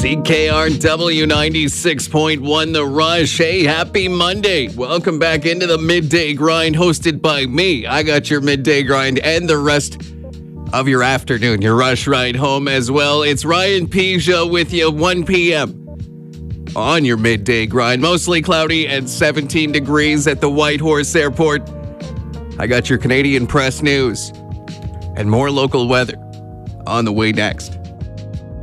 CKR W96.1 The Rush. Hey, happy Monday. Welcome back into the Midday Grind hosted by me. I got your Midday Grind and the rest of your afternoon, your rush ride home as well. It's Ryan Pija with you 1 p.m. on your Midday Grind. Mostly cloudy and 17 degrees at the Whitehorse Airport. I got your Canadian press news and more local weather on the way next.